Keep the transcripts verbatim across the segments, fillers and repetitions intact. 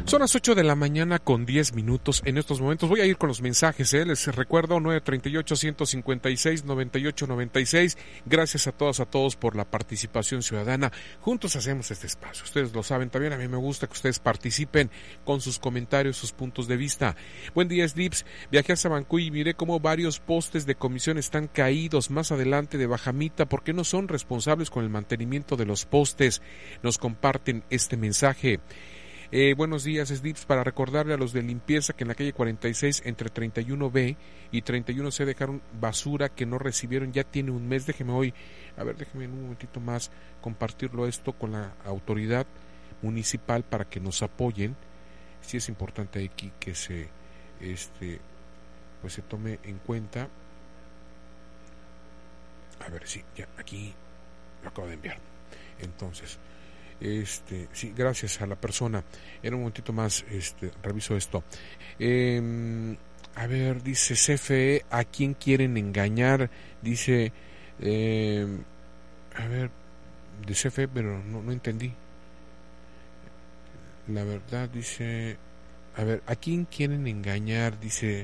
Son las ocho de la mañana con diez minutos en estos momentos. Voy a ir con los mensajes, ¿eh? Les recuerdo nueve treinta y ocho, ciento cincuenta y seis, noventa y ocho noventa y seis. Gracias a todas, a todos por la participación ciudadana. Juntos hacemos este espacio. Ustedes lo saben también, a mí me gusta que ustedes participen con sus comentarios, sus puntos de vista. Buen día, Slips. Viajé a Sabancuy y miré cómo varios postes de comisión están caídos más adelante de Bajamita. ¿Por qué no son responsables con el mantenimiento de los postes? Nos comparten este mensaje. Eh, buenos días, Slips, para recordarle a los de limpieza que en la calle cuarenta y seis entre treinta y uno B y treinta y uno C dejaron basura que no recibieron, ya tiene un mes. Déjeme hoy, a ver, déjeme en un momentito más compartirlo esto con la autoridad municipal para que nos apoyen. Sí es importante aquí que se, este, pues se tome en cuenta. A ver, sí, ya, aquí lo acabo de enviar. Entonces, Este, sí, gracias a la persona. En un momentito más, este, reviso esto. Eh, a ver, dice C F E, ¿a quién quieren engañar? Dice, eh, a ver, de C F E, pero no, no entendí. La verdad, dice, a ver, ¿a quién quieren engañar? Dice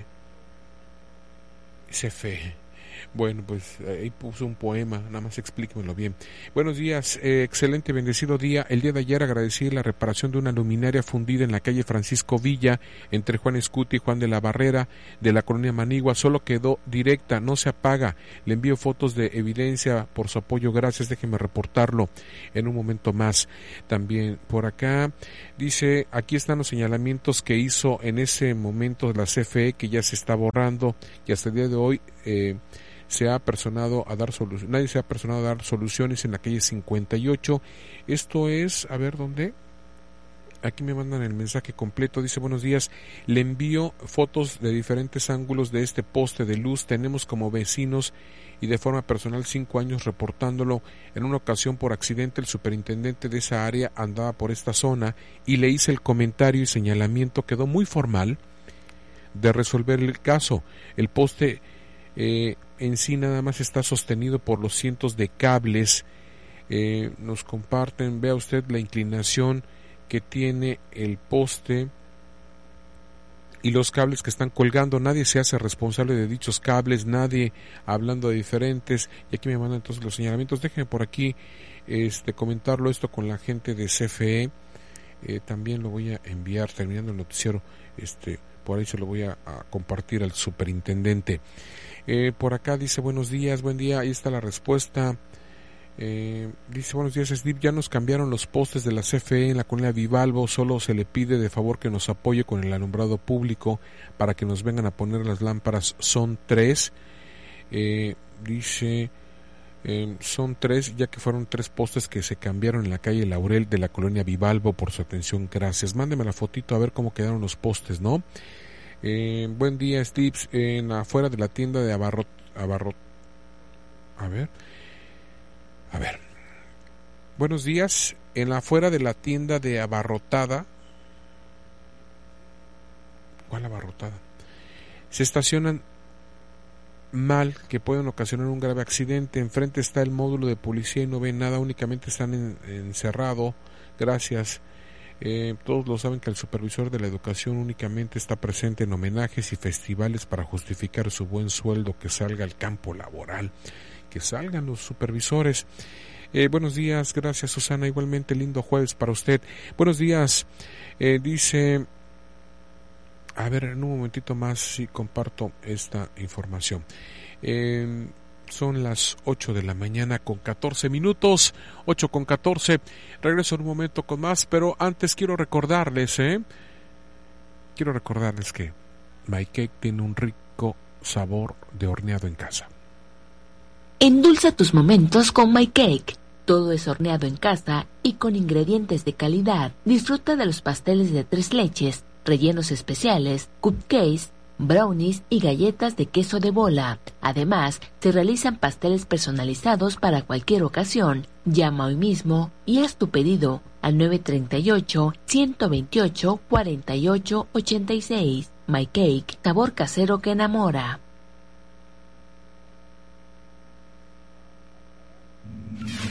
C F E. Bueno, pues ahí puso un poema, nada más explíquemelo bien. Buenos días, eh, excelente, bendecido día. El día de ayer agradecí la reparación de una luminaria fundida en la calle Francisco Villa, entre Juan Escuti y Juan de la Barrera, de la colonia Manigua. Solo quedó directa, no se apaga. Le envío fotos de evidencia por su apoyo, gracias, déjeme reportarlo en un momento más. También por acá, dice, aquí están los señalamientos que hizo en ese momento de la C F E, que ya se está borrando, y hasta el día de hoy, eh, se ha personado a dar soluciones, nadie se ha personado a dar soluciones en la calle cincuenta y ocho. Esto es, a ver dónde, aquí me mandan el mensaje completo. Dice, buenos días, le envío fotos de diferentes ángulos de este poste de luz. Tenemos como vecinos y de forma personal cinco años reportándolo. En una ocasión por accidente el superintendente de esa área andaba por esta zona y le hice el comentario y señalamiento. Quedó muy formal de resolver el caso. El poste eh, en sí nada más está sostenido por los cientos de cables. Eh, nos comparten, vea usted la inclinación que tiene el poste y los cables que están colgando. Nadie se hace responsable de dichos cables, nadie hablando de diferentes. Y aquí me mandan entonces los señalamientos. Déjenme por aquí este comentarlo esto con la gente de C F E. Eh, también lo voy a enviar terminando el noticiero. Este, por ahí se lo voy a, a compartir al superintendente. Eh, por acá dice, buenos días, buen día, ahí está la respuesta. Eh, dice, buenos días, Steve, ya nos cambiaron los postes de la C F E en la colonia Vivalvo, solo se le pide de favor que nos apoye con el alumbrado público para que nos vengan a poner las lámparas. Son tres, eh, dice, eh, son tres, ya que fueron tres postes que se cambiaron en la calle Laurel de la colonia Vivalvo. Por su atención, gracias. Mándeme la fotito a ver cómo quedaron los postes, ¿no? Eh, buen día, Steve, en afuera de la tienda de Abarrot, Abarrot, a ver, a ver, buenos días, en afuera de la tienda de Abarrotada, ¿cuál Abarrotada? Se estacionan mal, que pueden ocasionar un grave accidente. Enfrente está el módulo de policía y no ven nada, únicamente están en, encerrado, gracias. Eh, todos lo saben que el supervisor de la educación únicamente está presente en homenajes y festivales para justificar su buen sueldo. Que salga al campo laboral, que salgan los supervisores. Eh, buenos días, gracias Susana, igualmente lindo jueves para usted. Buenos días, eh, dice, a ver, en un momentito más si comparto esta información. Eh, Son las ocho de la mañana con catorce minutos, ocho con catorce. Regreso en un momento con más, pero antes quiero recordarles, ¿eh? Quiero recordarles que My Cake tiene un rico sabor de horneado en casa. Endulza tus momentos con My Cake. Todo es horneado en casa y con ingredientes de calidad. Disfruta de los pasteles de tres leches, rellenos especiales, cupcakes, brownies y galletas de queso de bola. Además, se realizan pasteles personalizados para cualquier ocasión. Llama hoy mismo y haz tu pedido al nueve treinta y ocho, ciento veintiocho, cuarenta y ocho, ochenta y seis. My Cake, sabor casero que enamora.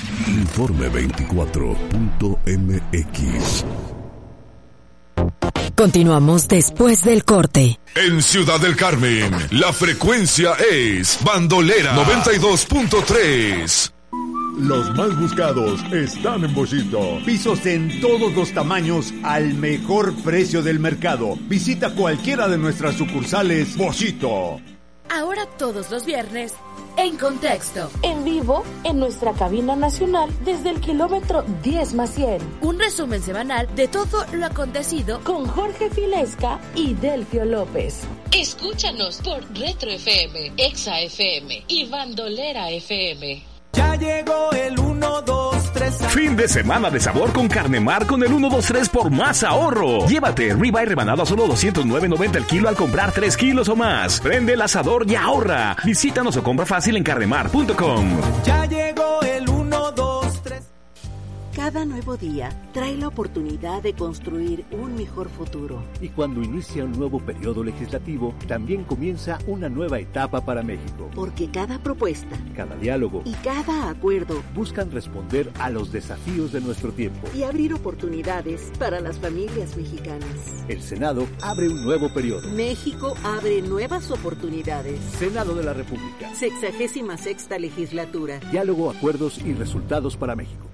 Informe veinticuatro punto m x. Continuamos después del corte. En Ciudad del Carmen, la frecuencia es Bandolera noventa y dos punto tres. Los más buscados están en Boschito. Pisos en todos los tamaños al mejor precio del mercado. Visita cualquiera de nuestras sucursales Boschito. Ahora todos los viernes, En Contexto. En vivo, en nuestra cabina nacional, desde el kilómetro diez más cien. Un resumen semanal de todo lo acontecido con Jorge Filesca y Delfio López. Escúchanos por Retro F M, Exa F M y Bandolera F M. Ya llegó el uno, dos, tres. Fin de semana de sabor con Carne Mar con el uno, dos, tres por más ahorro. Llévate ribeye rebanado a solo doscientos nueve noventa el kilo al comprar tres kilos o más. Prende el asador y ahorra. Visítanos o compra fácil en carnemar punto com. Ya llegó el uno, dos, tres. Cada nuevo día trae la oportunidad de construir un mejor futuro. Y cuando inicia un nuevo periodo legislativo, también comienza una nueva etapa para México. Porque cada propuesta, cada diálogo y cada acuerdo buscan responder a los desafíos de nuestro tiempo y abrir oportunidades para las familias mexicanas. El Senado abre un nuevo periodo. México abre nuevas oportunidades. Senado de la República. Sexagésima sexta legislatura. Diálogo, acuerdos y resultados para México.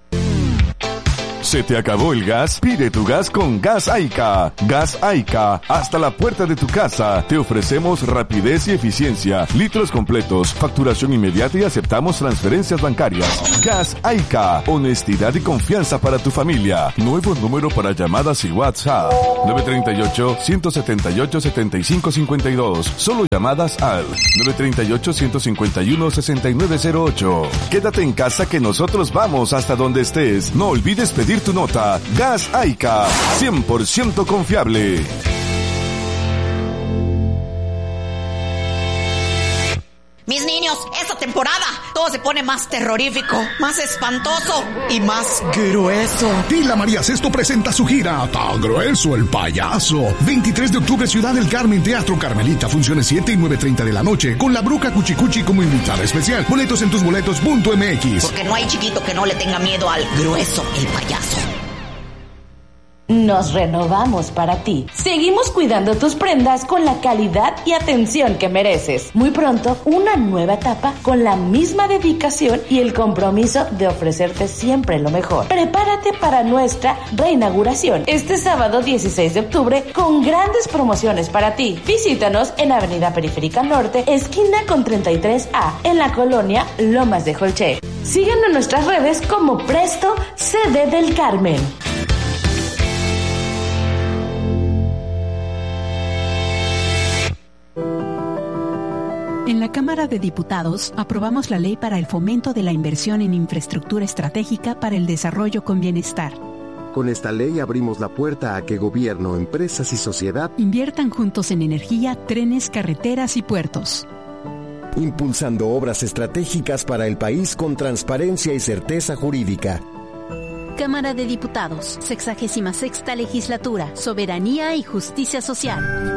¿Se te acabó el gas? Pide tu gas con Gas Aica. Gas Aica, hasta la puerta de tu casa. Te ofrecemos rapidez y eficiencia, litros completos, facturación inmediata y aceptamos transferencias bancarias. Gas Aica, honestidad y confianza para tu familia. Nuevo número para llamadas y WhatsApp. nueve tres ocho, uno siete ocho, siete cinco cinco dos. Solo llamadas al nueve tres ocho, uno cinco uno, seis nueve cero ocho. Quédate en casa que nosotros vamos hasta donde estés. No olvides pedir tu nota. Gas Aica, cien por ciento confiable. Mis niños, esta temporada todo se pone más terrorífico, más espantoso y más grueso. Tila María Sesto presenta su gira Tan Grueso el Payaso. veintitrés de octubre, Ciudad del Carmen, Teatro Carmelita, funciones siete y nueve treinta de la noche, con la Bruja Cuchicuchi como invitada especial. Boletos en tusboletos punto m x. Porque no hay chiquito que no le tenga miedo al Grueso el Payaso. Nos renovamos para ti. Seguimos cuidando tus prendas con la calidad y atención que mereces. Muy pronto, una nueva etapa con la misma dedicación y el compromiso de ofrecerte siempre lo mejor. Prepárate para nuestra reinauguración este sábado dieciséis de octubre con grandes promociones para ti. Visítanos en Avenida Periférica Norte, esquina con treinta y tres A, en la colonia Lomas de Jolché. Síguenos en nuestras redes como Presto C D del Carmen. En la Cámara de Diputados aprobamos la ley para el fomento de la inversión en infraestructura estratégica para el desarrollo con bienestar. Con esta ley abrimos la puerta a que gobierno, empresas y sociedad inviertan juntos en energía, trenes, carreteras y puertos. Impulsando obras estratégicas para el país con transparencia y certeza jurídica. Cámara de Diputados, sexagésima sexta legislatura, soberanía y justicia social.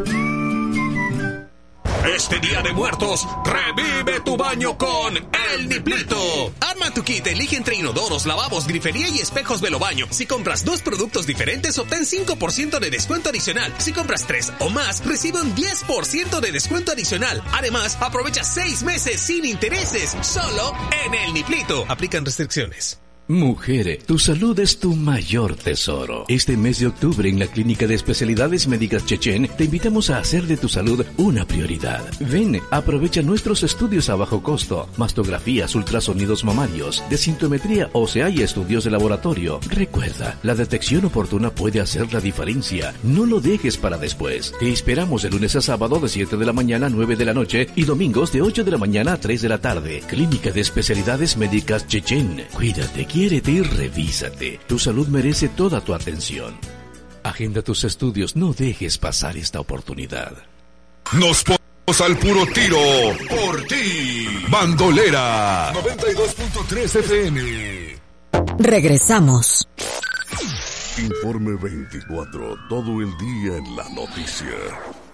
Este Día de Muertos, revive tu baño con El Niplito. Arma tu kit, elige entre inodoros, lavabos, grifería y espejos Velobaño. Si compras dos productos diferentes, obtén cinco por ciento de descuento adicional. Si compras tres o más, recibe un diez por ciento de descuento adicional. Además, aprovecha seis meses sin intereses, solo en El Niplito. Aplican restricciones. Mujer, tu salud es tu mayor tesoro. Este mes de octubre en la Clínica de Especialidades Médicas Chechen te invitamos a hacer de tu salud una prioridad. Ven, aprovecha nuestros estudios a bajo costo, mastografías, ultrasonidos mamarios, desintometría ósea y estudios de laboratorio. Recuerda, la detección oportuna puede hacer la diferencia. No lo dejes para después. Te esperamos de lunes a sábado de siete de la mañana a nueve de la noche y domingos de ocho de la mañana a tres de la tarde. Clínica de Especialidades Médicas Chechen. Cuídate, quiérete y revísate. Tu salud merece toda tu atención. Agenda tus estudios, no dejes pasar esta oportunidad. Nos ponemos al puro tiro por ti. Bandolera noventa y dos punto tres F M. Regresamos. Informe veinticuatro, todo el día en la noticia.